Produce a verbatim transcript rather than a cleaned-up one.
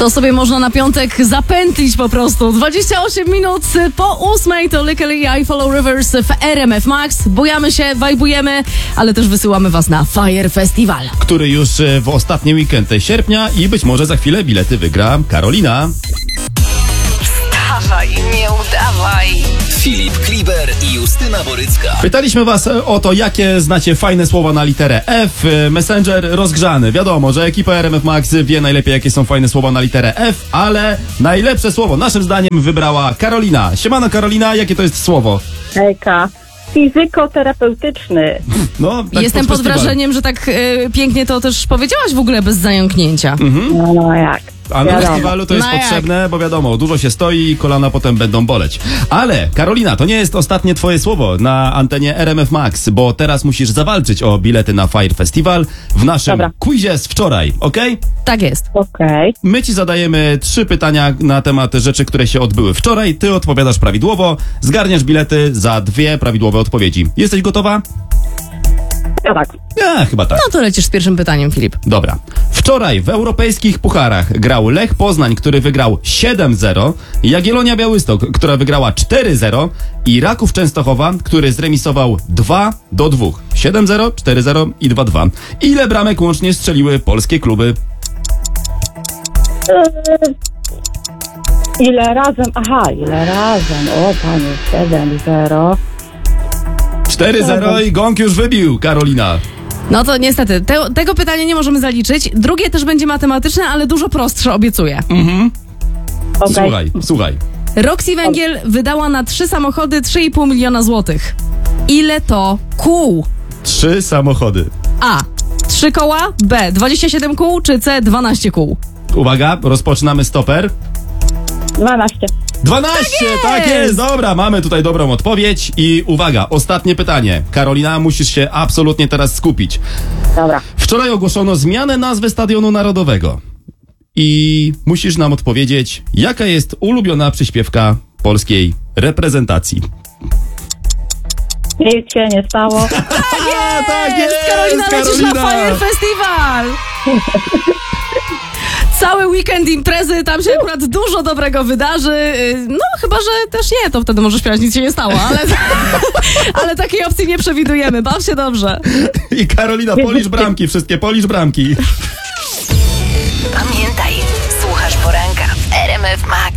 To sobie można na piątek zapętlić po prostu. dwadzieścia osiem minut po ósmej to Lykke Li, I Follow Rivers w R M F Max. Bujamy się, wajbujemy, ale też wysyłamy was na Fire Festival, który już w ostatni weekend sierpnia i być może za chwilę bilety wygra Karolina. Wstawaj, nie udawaj. Filip Kliber i Justyna Borycka. Pytaliśmy was o to, jakie znacie fajne słowa na literę F. Messenger rozgrzany. Wiadomo, że ekipa R M F Max wie najlepiej, jakie są fajne słowa na literę F, ale najlepsze słowo naszym zdaniem wybrała Karolina. Siemano Karolina, jakie to jest słowo? Hejka. Fizykoterapeutyczny. No, tak Jestem pod festiwal. wrażeniem, że tak e, pięknie to też powiedziałaś w ogóle bez zająknięcia. Mhm. No, no jak? A na Wiadomo. festiwalu to jest No jak? potrzebne, bo wiadomo, dużo się stoi i kolana potem będą boleć. Ale Karolina, to nie jest ostatnie twoje słowo na antenie R M F Max, bo teraz musisz zawalczyć o bilety na Fire Festival w naszym Dobra. quizie z wczoraj, okej? Tak jest. Okej. My ci zadajemy trzy pytania na temat rzeczy, które się odbyły wczoraj. Ty odpowiadasz prawidłowo, zgarniasz bilety za dwie prawidłowe odpowiedzi. Jesteś gotowa? Ja tak. Ja, chyba tak. No to lecisz z pierwszym pytaniem, Filip. Dobra. Wczoraj w europejskich pucharach grał Lech Poznań, który wygrał siedem zero, Jagiellonia Białystok, która wygrała cztery zero i Raków Częstochowa, który zremisował dwa do dwóch. siedem zero, cztery zero i dwa dwa. Ile bramek łącznie strzeliły polskie kluby? Eee, ile razem? Aha, ile razem? O, panie, siedem zero. cztery zero i gong już wybił, Karolina. No to niestety, te, tego pytania nie możemy zaliczyć. Drugie też będzie matematyczne, ale dużo prostsze, obiecuję. Okej. Słuchaj, słuchaj. Roxy Węgiel wydała na trzy samochody trzy i pół miliona złotych. Ile to kół? Trzy samochody. A. trzy koła, B. dwadzieścia siedem kół, czy C. dwanaście kół? Uwaga, rozpoczynamy stoper. dwanaście. dwanaście, tak jest. jest! tak jest, dobra, mamy tutaj dobrą odpowiedź i uwaga, ostatnie pytanie. Karolina, musisz się absolutnie teraz skupić. Dobra. Wczoraj ogłoszono zmianę nazwy Stadionu Narodowego i musisz nam odpowiedzieć, jaka jest ulubiona przyśpiewka polskiej reprezentacji. Nic się nie stało. A, tak jest, Karolina, lecisz na Karolina. Fire Festival! Cały weekend imprezy, tam się akurat dużo dobrego wydarzy. No, chyba, że też nie, to wtedy może śpiewać, nic się nie stało, ale, ale takiej opcji nie przewidujemy. Baw się dobrze. I Karolina, policz bramki, wszystkie policz bramki. Pamiętaj, słuchasz poranka w R M F Max.